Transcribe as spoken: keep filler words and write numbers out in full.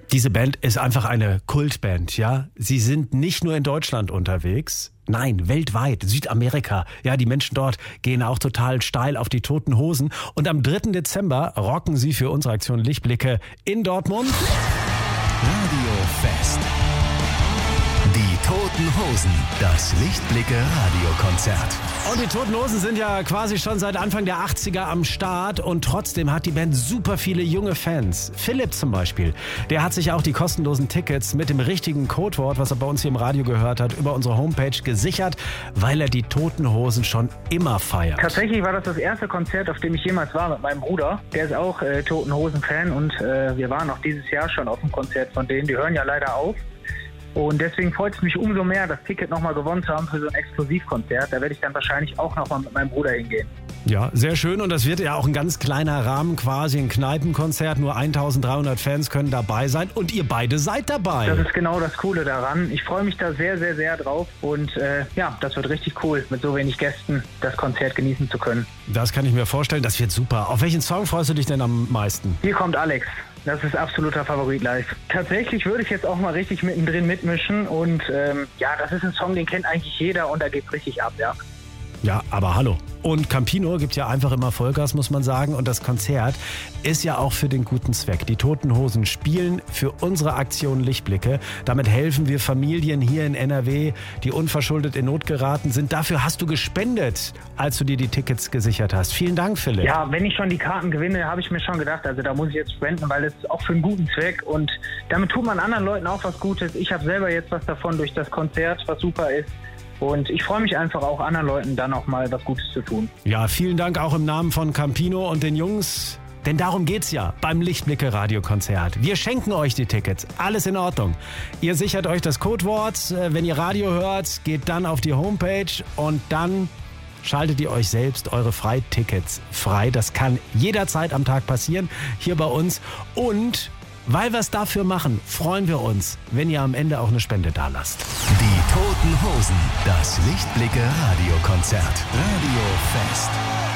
Diese Band ist einfach eine Kultband, ja. Sie sind nicht nur in Deutschland unterwegs, nein, weltweit, Südamerika. Ja, die Menschen dort gehen auch total steil auf die Toten Hosen. Und am dritten Dezember rocken sie für unsere Aktion Lichtblicke in Dortmund. Radio Fest. Die Toten Hosen, das Lichtblicke-Radiokonzert. Und die Toten Hosen sind ja quasi schon seit Anfang der achtziger am Start und trotzdem hat die Band super viele junge Fans. Philipp zum Beispiel, der hat sich auch die kostenlosen Tickets mit dem richtigen Codewort, was er bei uns hier im Radio gehört hat, über unsere Homepage gesichert, weil er die Toten Hosen schon immer feiert. Tatsächlich war das das erste Konzert, auf dem ich jemals war mit meinem Bruder. Der ist auch äh, Toten Hosen-Fan und äh, wir waren auch dieses Jahr schon auf dem Konzert von denen. Die hören ja leider auf. Und deswegen freut es mich umso mehr, das Ticket nochmal gewonnen zu haben für so ein Exklusivkonzert. Da werde ich dann wahrscheinlich auch nochmal mit meinem Bruder hingehen. Ja, sehr schön. Und das wird ja auch ein ganz kleiner Rahmen, quasi ein Kneipenkonzert. Nur eintausenddreihundert Fans können dabei sein und ihr beide seid dabei. Das ist genau das Coole daran. Ich freue mich da sehr, sehr, sehr drauf. Und äh, ja, das wird richtig cool, mit so wenig Gästen das Konzert genießen zu können. Das kann ich mir vorstellen. Das wird super. Auf welchen Song freust du dich denn am meisten? Hier kommt Alex. Das ist absoluter Favorit live. Tatsächlich würde ich jetzt auch mal richtig mittendrin mitmischen und ähm, ja, das ist ein Song, den kennt eigentlich jeder und da geht's richtig ab, ja. Ja, aber hallo. Und Campino gibt ja einfach immer Vollgas, muss man sagen. Und das Konzert ist ja auch für den guten Zweck. Die Toten Hosen spielen für unsere Aktion Lichtblicke. Damit helfen wir Familien hier in N R W, die unverschuldet in Not geraten sind. Dafür hast du gespendet, als du dir die Tickets gesichert hast. Vielen Dank, Philipp. Ja, wenn ich schon die Karten gewinne, habe ich mir schon gedacht, also da muss ich jetzt spenden, weil es ist auch für einen guten Zweck. Und damit tut man anderen Leuten auch was Gutes. Ich habe selber jetzt was davon durch das Konzert, was super ist. Und ich freue mich einfach auch, anderen Leuten dann auch mal was Gutes zu tun. Ja, vielen Dank auch im Namen von Campino und den Jungs. Denn darum geht's ja beim Lichtblicke-Radiokonzert. Wir schenken euch die Tickets. Alles in Ordnung. Ihr sichert euch das Codewort. Wenn ihr Radio hört, geht dann auf die Homepage und dann schaltet ihr euch selbst eure Freitickets frei. Das kann jederzeit am Tag passieren, hier bei uns. Und weil wir es dafür machen, freuen wir uns, wenn ihr am Ende auch eine Spende dalasst. Die Toten Hosen, das Lichtblicke-Radiokonzert. Radio Fest.